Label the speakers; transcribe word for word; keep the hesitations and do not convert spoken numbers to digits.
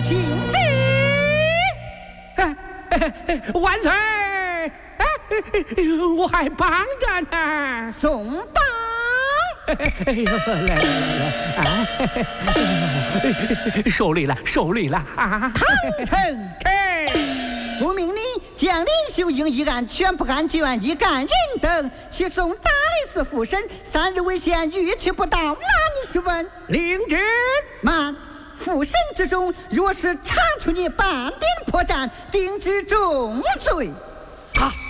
Speaker 1: 听旨。
Speaker 2: 万岁！我还帮着呢。
Speaker 1: 送到。
Speaker 2: 哎呦，来来来啊！受累了，受累了啊！
Speaker 1: 唐丞，不命你将林秀英一案全部按卷一干人等，起送大理寺复审，三日为限，逾期不到，拿你是问？
Speaker 2: 领旨。
Speaker 1: 慢。复审之中，若是查出你半点破绽，定之重罪。
Speaker 2: 啊，